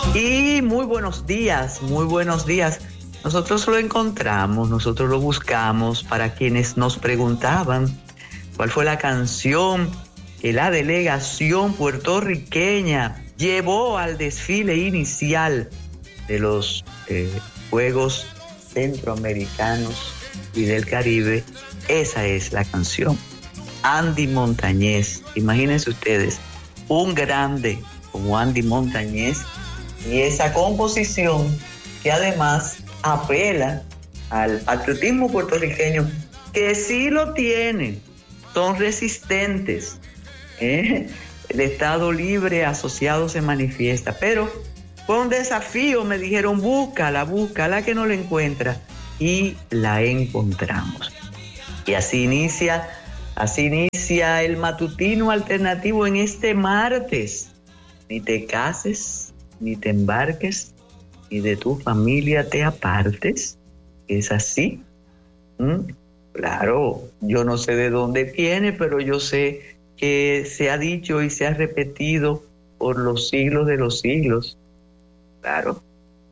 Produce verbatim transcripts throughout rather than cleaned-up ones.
Y muy buenos días, muy buenos días. Nosotros lo encontramos, nosotros lo buscamos para quienes nos preguntaban cuál fue la canción que la delegación puertorriqueña llevó al desfile inicial de los eh, Juegos Centroamericanos y del Caribe. Esa es la canción. Andy Montañez, imagínense ustedes, un grande como Andy Montañez, y esa composición que además apela al patriotismo puertorriqueño, que sí lo tienen, son resistentes, ¿eh? El Estado Libre Asociado se manifiesta, pero fue un desafío, me dijeron, búscala, búscala, que no la encuentra, y la encontramos. Y así inicia, así inicia el matutino alternativo en este martes. Ni te cases, ni te embarques, ni de tu familia te apartes. ¿Es así? ¿Mm? Claro, yo no sé de dónde viene, pero yo sé que se ha dicho y se ha repetido por los siglos de los siglos. Claro.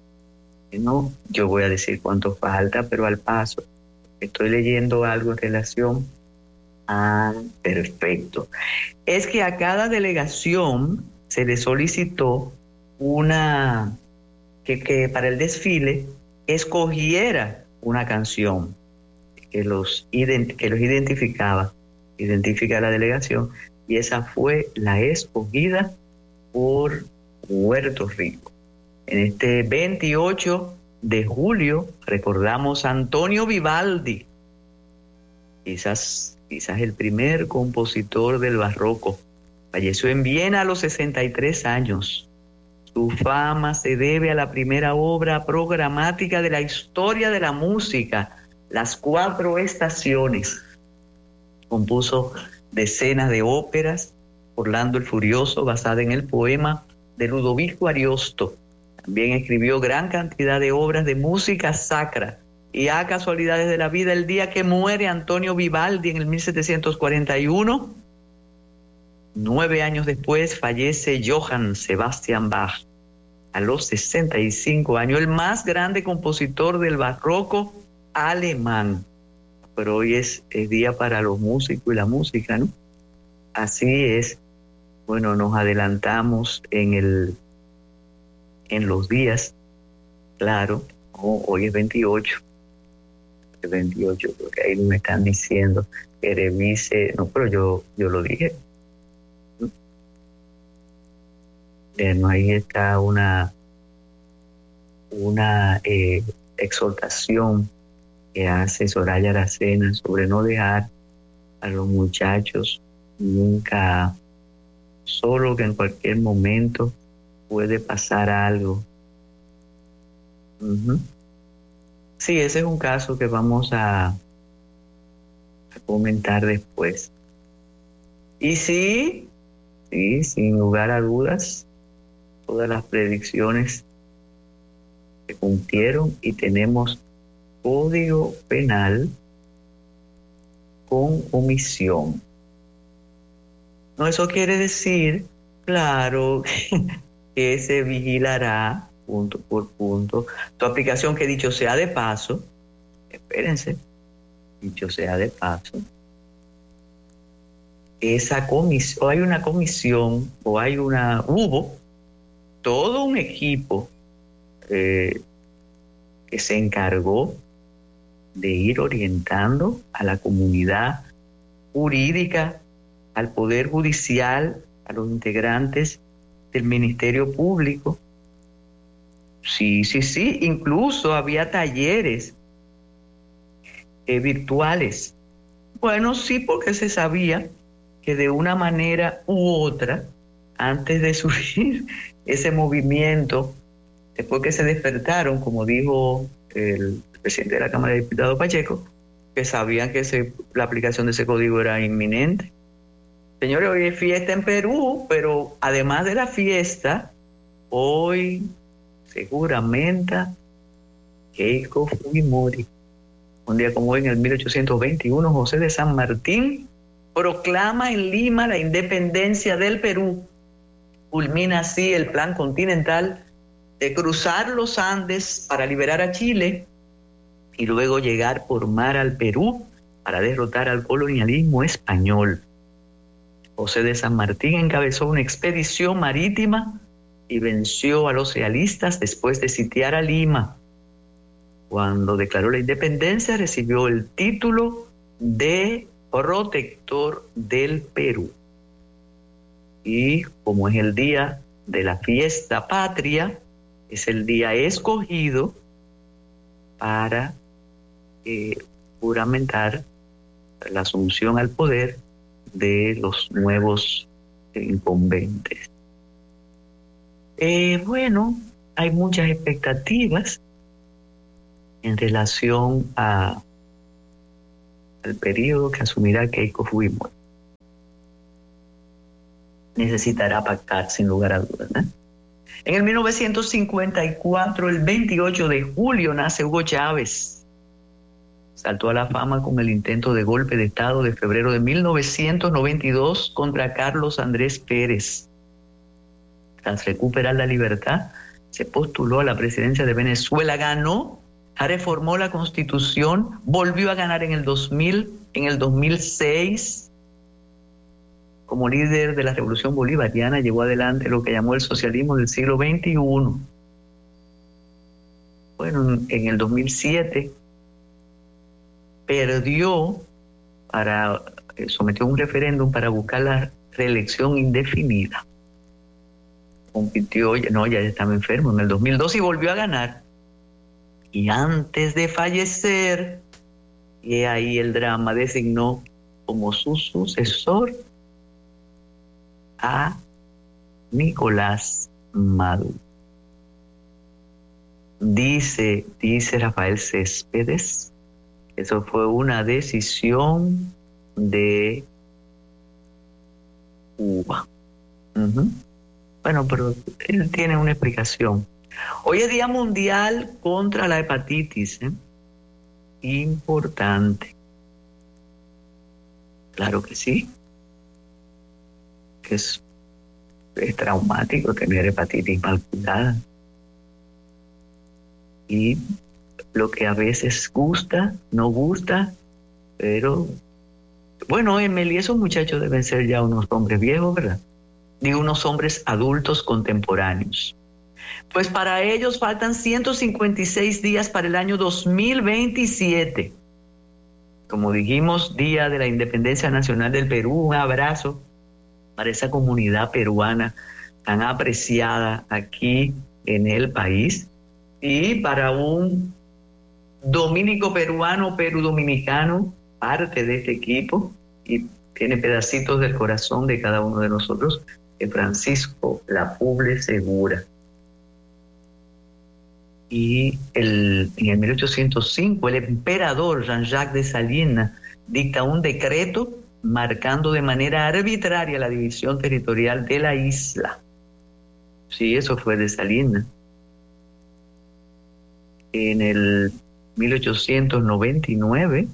No, yo voy a decir cuánto falta, pero al paso. Estoy leyendo algo en relación a... Perfecto. Es que a cada delegación se le solicitó una... que, que para el desfile escogiera una canción que los, ident, que los identificaba, identifica a la delegación, y esa fue la escogida por Puerto Rico. En este veintiocho de julio recordamos a Antonio Vivaldi, quizás, quizás el primer compositor del barroco. Falleció en Viena a los sesenta y tres años. Su fama se debe a la primera obra programática de la historia de la música, Las Cuatro Estaciones. Compuso decenas de óperas, Orlando el Furioso, basada en el poema de Ludovico Ariosto. También escribió gran cantidad de obras de música sacra. Y a casualidades de la vida, el día que muere Antonio Vivaldi en el mil setecientos cuarenta y uno, nueve años después fallece Johann Sebastian Bach a los sesenta y cinco años, el más grande compositor del barroco alemán. Pero hoy es, es día para los músicos y la música, ¿no? Así es. Bueno, nos adelantamos en el en los días, claro. Oh, hoy es veintiocho. Es veintiocho, porque ahí me están diciendo que revise. No, pero yo, yo lo dije. Bueno, ahí está una, una eh, exhortación que hace Soraya Aracena sobre no dejar a los muchachos nunca solo, que en cualquier momento puede pasar algo. Uh-huh. Sí, ese es un caso que vamos a, a comentar después. Y sí, sí, sin lugar a dudas, todas las predicciones se cumplieron y tenemos código penal con omisión. No, eso quiere decir, claro, que se vigilará punto por punto tu aplicación, que dicho sea de paso, espérense, dicho sea de paso, esa comisión, o hay una comisión, o hay una, hubo todo un equipo eh, que se encargó de ir orientando a la comunidad jurídica, al Poder Judicial, a los integrantes del Ministerio Público. Sí, sí, sí, incluso había talleres eh, virtuales. Bueno, sí, porque se sabía que de una manera u otra, antes de surgir ese movimiento, después que se despertaron, como dijo el presidente de la Cámara de Diputados, Pacheco, que sabían que ese, la aplicación de ese código era inminente. Señores, hoy es fiesta en Perú, pero además de la fiesta, hoy seguramente Keiko Fujimori, un día como hoy en el mil ochocientos veintiuno, José de San Martín proclama en Lima la independencia del Perú. Culmina así el plan continental de cruzar los Andes para liberar a Chile y luego llegar por mar al Perú para derrotar al colonialismo español. José de San Martín encabezó una expedición marítima y venció a los realistas después de sitiar a Lima. Cuando declaró la independencia, recibió el título de protector del Perú. Y como es el día de la fiesta patria, es el día escogido para eh, juramentar la asunción al poder de los nuevos incumbentes. Eh, bueno, hay muchas expectativas en relación a, al periodo que asumirá Keiko Fujimori. Necesitará pactar, sin lugar a dudas, ¿eh? En el mil novecientos cincuenta y cuatro, el veintiocho de julio, nace Hugo Chávez. Saltó a la fama con el intento de golpe de Estado de febrero de mil novecientos noventa y dos contra Carlos Andrés Pérez. Tras recuperar la libertad, se postuló a la presidencia de Venezuela, ganó, reformó la Constitución, volvió a ganar en el dos mil, en el dos mil seis. Como líder de la Revolución Bolivariana, llevó adelante lo que llamó el socialismo del siglo veintiuno. Bueno, en el dos mil siete perdió para eh, sometió un referéndum para buscar la reelección indefinida. Compitió, no, ya estaba enfermo en el dos mil dos y volvió a ganar. Y antes de fallecer, y ahí el drama, designó como su sucesor a Nicolás Maduro. Dice, dice Rafael Céspedes, eso fue una decisión de Cuba. Uh-huh. Bueno, pero él tiene una explicación. Hoy es Día Mundial contra la Hepatitis, ¿eh? Importante. Claro que sí. Que es, es traumático tener hepatitis mal cuidada. Y lo que a veces gusta, no gusta, pero bueno, Emily, esos muchachos deben ser ya unos hombres viejos, ¿verdad? Digo, unos hombres adultos contemporáneos. Pues para ellos faltan ciento cincuenta y seis días para el año dos mil veintisiete. Como dijimos, Día de la Independencia Nacional del Perú, un abrazo para esa comunidad peruana tan apreciada aquí en el país, y para un dominico peruano, perú dominicano, parte de este equipo, y tiene pedacitos del corazón de cada uno de nosotros, de Francisco Lapuble Segura. Y el, en el mil ochocientos cinco, el emperador Jean-Jacques de Salinas dicta un decreto marcando de manera arbitraria la división territorial de la isla. Sí, eso fue de Salinas. En el mil ochocientos noventa y nueve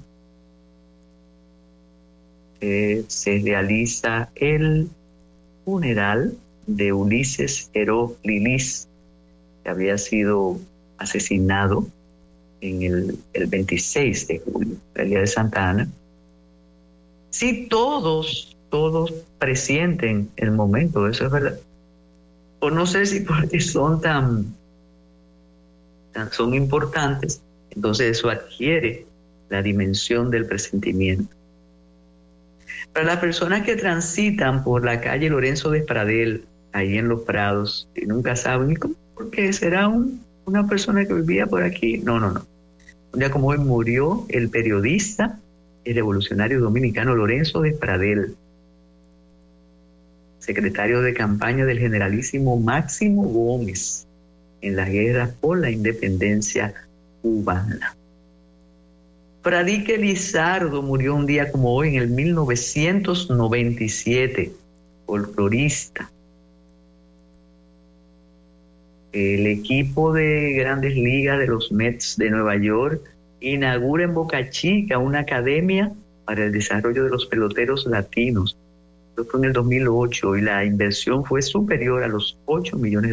eh, se realiza el funeral de Ulises Heró Lilis, que había sido asesinado en el, el veintiséis de julio, el día de Santa Ana. Sí, todos, todos presienten el momento, eso es verdad. O no sé si porque son tan, tan son importantes, entonces eso adquiere la dimensión del presentimiento. Para las personas que transitan por la calle Lorenzo de Pradel, ahí en Los Prados, y nunca saben, ¿cómo? ¿Por qué será un, una persona que vivía por aquí? No, no, no. Un día como hoy murió el periodista y revolucionario dominicano Lorenzo de Pradel, secretario de campaña del generalísimo Máximo Gómez en la guerra por la independencia cubana. Fradique Lizardo murió un día como hoy en el mil novecientos noventa y siete, folclorista. El equipo de Grandes Ligas de los Mets de Nueva York inaugura en Boca Chica una academia para el desarrollo de los peloteros latinos. Esto fue en el dos mil ocho y la inversión fue superior a los ocho millones de